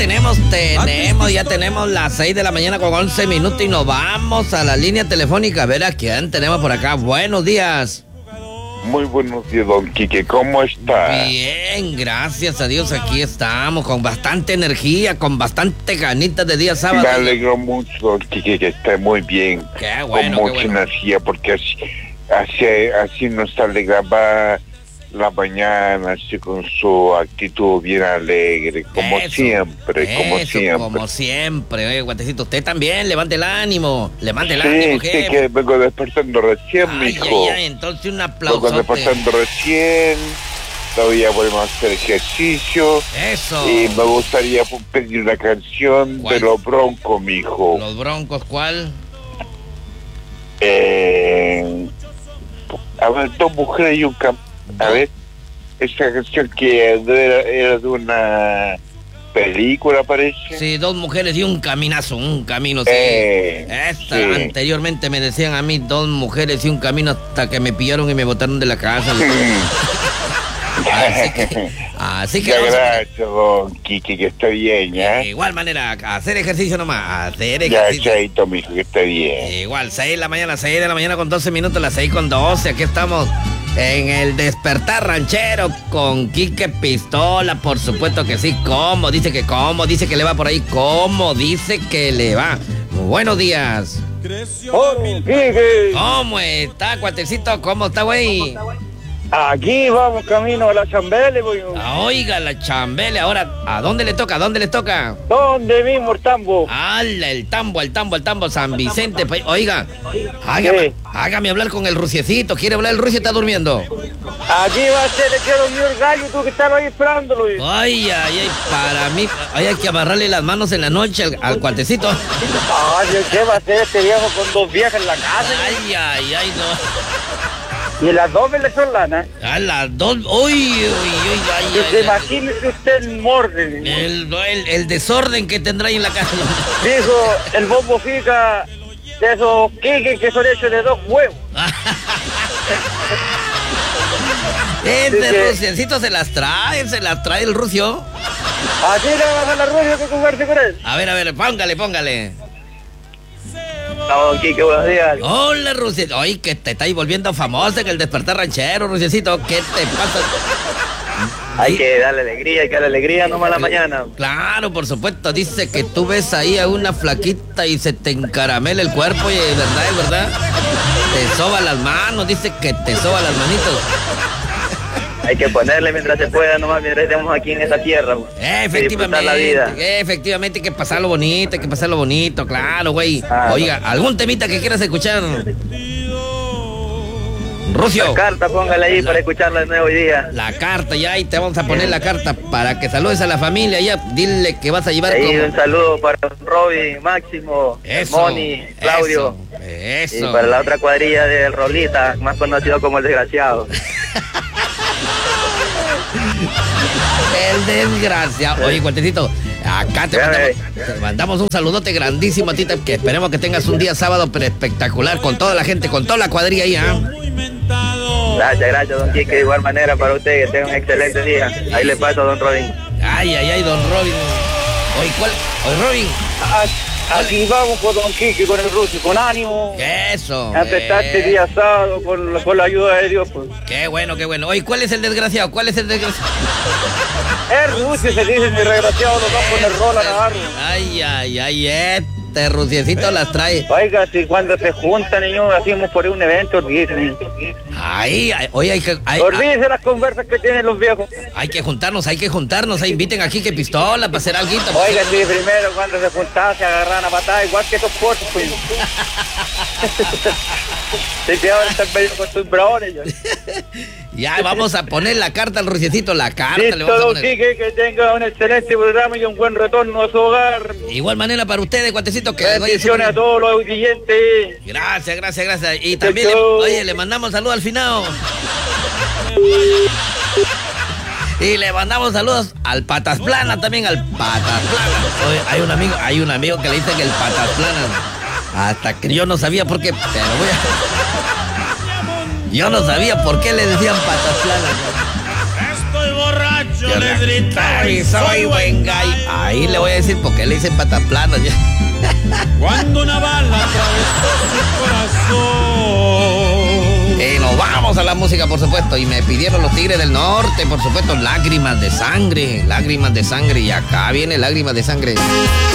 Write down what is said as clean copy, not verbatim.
Ya tenemos las 6 de la mañana con 11 minutos y nos vamos a la línea telefónica a ver a quién tenemos por acá. Buenos días. Muy buenos días, don Quique, ¿cómo está? Bien, gracias a Dios, aquí estamos con bastante energía, con bastante ganitas de día sábado. Me alegro mucho, don Quique, que esté muy bien. Qué bueno, con mucha energía, porque así nos alegraba la mañana, así con su actitud bien alegre, como siempre. Como siempre. Oye, Guatecito, usted también, levante el ánimo, Sí, que vengo despertando recién, mijo. Entonces un aplauso. Vengo despertando recién, todavía podemos hacer ejercicio. Eso. Y me gustaría pedir una canción. ¿Cuál? De Los Broncos, mijo. ¿Los Broncos cuál? A ver, Dos mujeres y un A ver, esa canción que era de una película, parece. Sí, Dos mujeres y un camino, sí. Sí. Anteriormente me decían a mí Dos mujeres y un camino hasta que me pillaron y me botaron de la casa. Así que gracias, don Quique, que está bien, ¿ya? De igual manera, hacer ejercicio nomás, Ya, chaito, mijo, que está bien. Igual, 6 de la mañana con 12 minutos, las 6 con 12, aquí estamos en el Despertar Ranchero con Quique Pistola, por supuesto que sí. ¿Cómo? Dice que le va por ahí. ¿Cómo? Dice que le va. Muy buenos días. Quique. ¿Cómo está, cuatecito? ¿Cómo está, güey? Aquí vamos camino a la Chambele, güey. Oiga, la Chambele. Ahora, ¿a dónde le toca? ¿Dónde mismo el tambo? El tambo, San Vicente. Oiga, hágame hablar con el Ruciecito. ¿Quiere hablar el Rucio? ¿Está durmiendo? Aquí va a ser el que dormió el gallo, tú que estás ahí esperándolo. Ay, para mí, hay que amarrarle las manos en la noche al cuatecito. Ay, ¿qué va a hacer este viejo con dos viejas en la casa? Ay, no. Y las dos le son lana. A las dos, uy. Imagínese usted el morden. El desorden que tendrá ahí en la casa. Dijo el bombo fica de esos quiques que son hechos de 2 huevos. Ruciecito se las trae el Rucio. Aquí le va a dar la rueda que jugarse con él. A ver, póngale. Don Quique, buenos días. Hola, Ruciecito. Oye, que te estáis volviendo famoso en el Despertar Ranchero, Ruciecito. ¿Qué te pasa? Hay que darle alegría nomás a la mañana. Claro, por supuesto. Dice que tú ves ahí a una flaquita y se te encaramela el cuerpo. Y es verdad. Te soba las manos. Dice que te soba las manitos. Hay que ponerle mientras se pueda nomás, mientras estemos aquí en esa tierra. Efectivamente, la vida. Efectivamente, hay que pasarlo bonito, claro, güey. Oiga, ¿algún temita que quieras escuchar? Rucio. La carta, póngala ahí para escucharla de nuevo hoy día. La carta, ya, y te vamos a poner la carta para que saludes a la familia, ya. Dile que vas a llevar ahí un saludo para Robin, Máximo, Moni, Claudio. Eso. Y para la otra cuadrilla de Rolita, más conocido como el desgraciado. El desgraciado. Oye, Cuartecito, acá te mandamos un saludote grandísimo a ti, que esperemos que tengas un día sábado pero espectacular con toda la gente, con toda la cuadrilla ahí, Gracias, don Quique, de igual manera para usted, que tenga un excelente día. Ahí le paso a don Robin. Ay, don Robin. Oye, Robin. Aquí vamos con don Quique, con el Rucio, con ánimo. Eso. A empezar este día sábado con la ayuda de Dios, pues. Qué bueno. Oye, ¿cuál es el desgraciado? El Rucio se dice, mi desgraciado, lo va a poner rola Navarro. Ay, Ruciecito las trae. Oiga, si cuando se juntan, niños, hacemos por un evento, olvídense. Olvídense las conversas que tienen los viejos. Hay que juntarnos, ahí inviten aquí que Pistola para hacer algo. Oiga, sí, primero cuando se juntaban se agarraban a patada, igual que esos portos, pues. Se quedaban hasta medio acostumbrados ellos. Ya, vamos a poner la carta al Ruciecito, la carta. Listo, le vamos a poner. Quique, que tenga un excelente programa y un buen retorno a su hogar. Igual manera para ustedes, cuatecito, que bendiciones a todos los oyentes. Gracias. Y también, le mandamos saludos al final. Y le mandamos saludos al Patas Plana también, al Patas Plana. Oye, hay un amigo que le dice que el Patas Plana. Hasta que yo no sabía por qué, pero yo no sabía por qué le decían Patas Planas. Estoy borracho. Yo le grito y soy buen gallo. Ahí le voy a decir por qué le dicen pataplana ya. Cuando una bala atravesó su corazón. Y nos vamos a la música, por supuesto. Y me pidieron los Tigres del Norte, por supuesto, lágrimas de sangre. Y acá viene lágrimas de sangre.